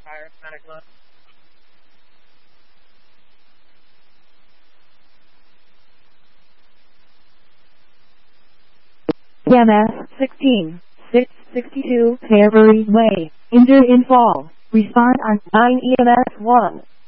paramedic line. EMS 16, 662 Fairbury Way, injured in fall. Respond on 9 EMS 1.